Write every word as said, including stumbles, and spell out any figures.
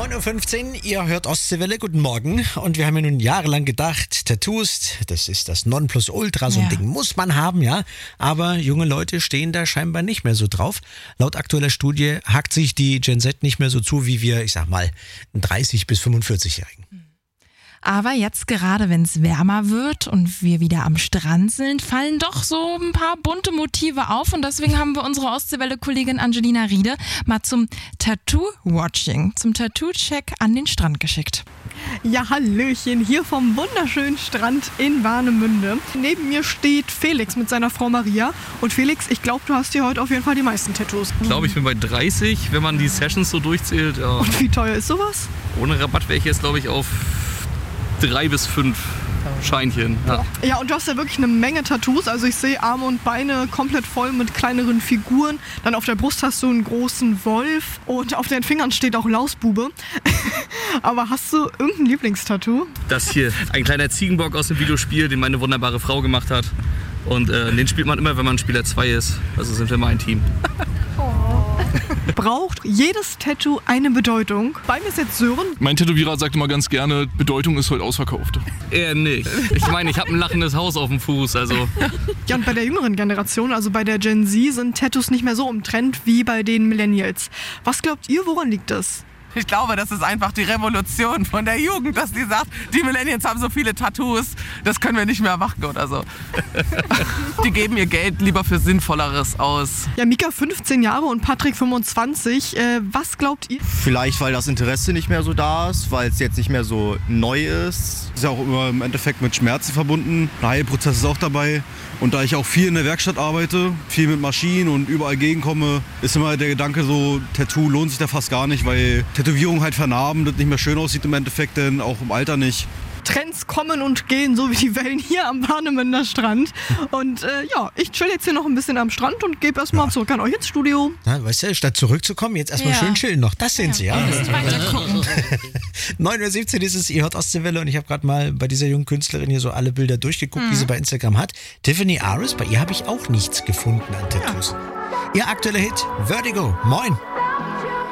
neun Uhr fünfzehn, ihr hört Ostseewelle, guten Morgen. Und wir haben ja nun jahrelang gedacht, Tattoos, das ist das Nonplusultra, so ein Ja. Ding muss man haben, ja. Aber junge Leute stehen da scheinbar nicht mehr so drauf. Laut aktueller Studie hackt sich die Gen Z nicht mehr so zu, wie wir, ich sag mal, dreißig- bis fünfundvierzig-Jährigen. Aber jetzt gerade, wenn es wärmer wird und wir wieder am Strand sind, fallen doch so ein paar bunte Motive auf. Und deswegen haben wir unsere Ostseewelle-Kollegin Angelina Riede mal zum Tattoo-Watching, zum Tattoo-Check an den Strand geschickt. Ja, hallöchen, hier vom wunderschönen Strand in Warnemünde. Neben mir steht Felix mit seiner Frau Maria. Und Felix, ich glaube, du hast hier heute auf jeden Fall die meisten Tattoos. Ich glaube, ich bin bei dreißig, wenn man die Sessions so durchzählt. Ja. Und wie teuer ist sowas? Ohne Rabatt wäre ich jetzt, glaube ich, auf drei bis fünf Scheinchen. Ja. Ja, und du hast ja wirklich eine Menge Tattoos. Also ich sehe Arme und Beine komplett voll mit kleineren Figuren. Dann auf der Brust hast du einen großen Wolf und auf den Fingern steht auch Lausbube. Aber hast du irgendein Lieblingstattoo? Das hier, ein kleiner Ziegenbock aus dem Videospiel, den meine wunderbare Frau gemacht hat. Und äh, den spielt man immer, wenn man Spieler zwei ist. Also sind wir mal ein Team. Braucht jedes Tattoo eine Bedeutung? Bei mir ist jetzt Sören. Mein Tätowierer sagt immer ganz gerne, Bedeutung ist heute ausverkauft. Eher nicht. Ich meine, ich habe ein lachendes Haus auf dem Fuß. Also Ja, und bei der jüngeren Generation, also bei der Gen Z, sind Tattoos nicht mehr so im Trend wie bei den Millennials. Was glaubt ihr, woran liegt das? Ich glaube, das ist einfach die Revolution von der Jugend, dass die sagt, die Millennials haben so viele Tattoos, das können wir nicht mehr machen oder so. Die geben ihr Geld lieber für Sinnvolleres aus. Ja, Mika fünfzehn Jahre und Patrick fünfundzwanzig. Äh, was glaubt ihr? Vielleicht, weil das Interesse nicht mehr so da ist, weil es jetzt nicht mehr so neu ist. Ist ja auch immer im Endeffekt mit Schmerzen verbunden. Der Heilprozess ist auch dabei. Und da ich auch viel in der Werkstatt arbeite, viel mit Maschinen und überall gegenkomme, ist immer der Gedanke so, Tattoo lohnt sich da fast gar nicht, weil Tätowierung halt vernarben, das nicht mehr schön aussieht im Endeffekt, denn auch im Alter nicht. Trends kommen und gehen, so wie die Wellen hier am Warnemünder Strand. Und äh, ja, ich chill jetzt hier noch ein bisschen am Strand und gebe erstmal Ja. zurück an euch ins Studio. Na, weißt du, statt zurückzukommen, jetzt erstmal Ja. schön chillen noch. Das sind sie, ja. Weiter gucken. neun Uhr siebzehn ist es, ihr hört Ostseewelle und ich habe gerade mal bei dieser jungen Künstlerin hier so alle Bilder durchgeguckt, die sie bei Instagram hat. Tiffany Aris, bei ihr habe ich auch nichts gefunden an Tattoos. Ihr aktueller Hit, Vertigo. Moin.